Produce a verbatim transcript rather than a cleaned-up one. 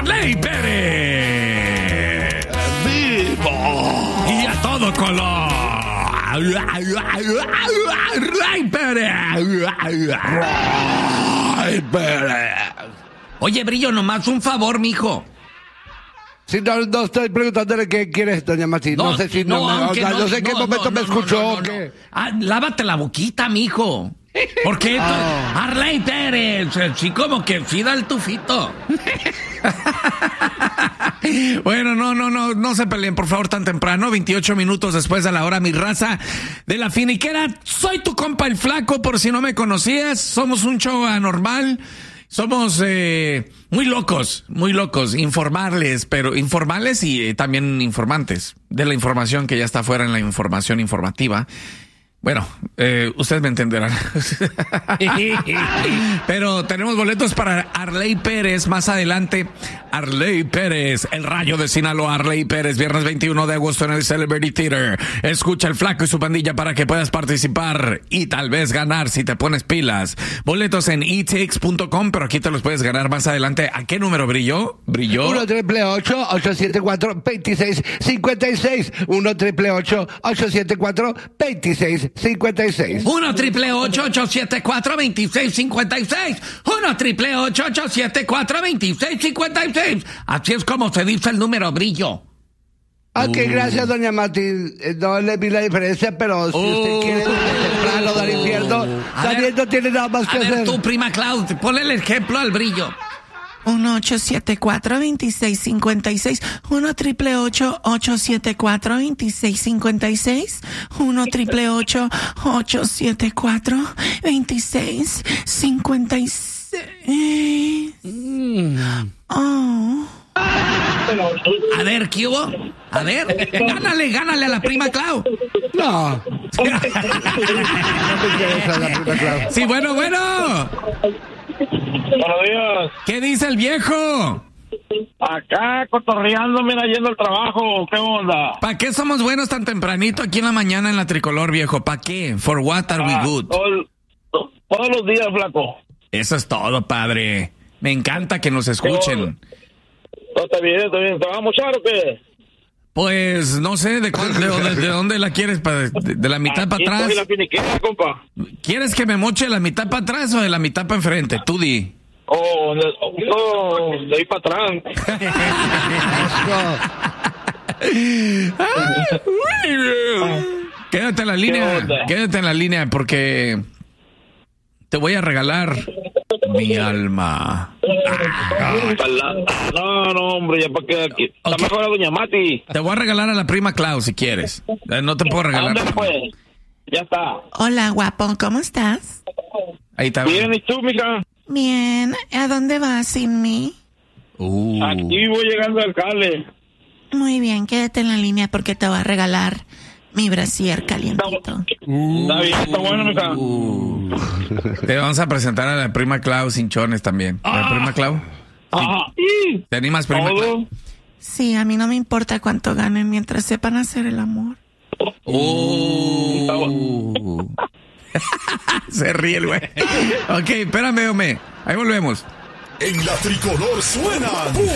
Arley Pérez. ¡Vivo! Y a todo color. Arley Pérez. Arley Pérez. Oye, Brillo, nomás un favor, mijo. Si no, no estoy preguntándole qué quieres, doña Mati. No, no sé si no, no, me, o sea, no, no sé en qué no, momento no, me no, escuchó. No, no, no, no. Ah, lávate la boquita, mijo. Porque oh. Arley Pérez, sí, como que fida el tufito. Bueno, no, no, no, no se peleen, por favor, tan temprano. veintiocho minutos después de la hora, mi raza de la finiquera. Soy tu compa el Flaco, por si no me conocías. Somos un show anormal. Somos eh, muy locos, muy locos, informales, pero informales y eh, también informantes de la información que ya está fuera en la información informativa. Bueno, eh, ustedes me entenderán. Pero tenemos boletos para Arley Pérez más adelante. Arley Pérez, el Rayo de Sinaloa. Arley Pérez, viernes veintiuno de agosto en el Celebrity Theater. Escucha el Flaco y su pandilla para que puedas participar y tal vez ganar si te pones pilas. Boletos en e tix punto com, pero aquí te los puedes ganar más adelante. ¿A qué número brilló? ¿Brilló? uno triple ocho, ocho siete cuatro, dos seis cinco seis. uno triple ocho, ocho siete cuatro, dos seis cinco seis. uno triple ocho, ocho siete cuatro, dos seis cinco seis. uno triple ocho, ocho siete cuatro, dos seis cinco seis. Así es como se dice el número, Brillo. Ok, uh. gracias, doña Mati. No le vi la diferencia, pero si uh. usted quiere temprano del infierno, también no tiene nada más que a hacer. A ver, tú, prima Clau, ponle el ejemplo al Brillo. uno ocho siete cuatro, dos seis cinco seis. uno triple ocho, ocho siete cuatro, dos seis cinco seis. uno triple ocho, ocho siete cuatro, dos seis cinco seis. Mm. Oh. A ver, ¿qué hubo? A ver, gánale, gánale a la prima Clau. No. No me interesa la prima Clau. Sí, bueno, bueno. Buenos días. ¿Qué dice el viejo? Acá cotorreando, mira, yendo al trabajo. ¿Qué onda? ¿Para qué somos buenos tan tempranito aquí en la mañana en la Tricolor, viejo? ¿Para qué? For what are ah, we good? Todo, to, todos los días, Flaco. Eso es todo, padre. Me encanta que nos escuchen. No, está bien, está bien. ¿Te vas a mochar o qué? Pues no sé, ¿de, de, de, de dónde la quieres? ¿De, de la mitad para atrás? La finiquera, compa. ¿Quieres que me moche de la mitad para atrás o de la mitad para enfrente? Tú di. Oh, no, no, de ahí para atrás. Quédate en la línea, quédate en la línea porque te voy a regalar mi alma. No, no, hombre, ya para qué aquí. Está okay. Mejor a doña Mati. Te voy a regalar a la prima Clau si quieres. No te puedo regalar. ¿Dónde pues? Ya está. Hola, guapo, ¿cómo estás? Ahí está. Bien, ¿y tú, mija? Bien, ¿a dónde vas sin mí? Uh. Aquí voy llegando al Cale. Muy bien, quédate en la línea porque te voy a regalar mi brasier calientito. Uh. Está bien, está bueno, mija. Uh. Te vamos a presentar a la prima Clau Cinchones también. ¿La ah. prima Clau? Ah. Sí. ¿Te animas, prima Clau? Sí, a mí no me importa cuánto ganen mientras sepan hacer el amor. Uh. Se ríe el güey. Ok, espérame, hombre. Ahí volvemos. En la Tricolor suena